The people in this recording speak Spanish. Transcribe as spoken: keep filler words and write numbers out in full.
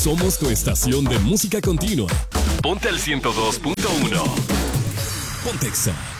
Somos tu estación de música continua. Ponte al ciento dos punto uno. Pontexa.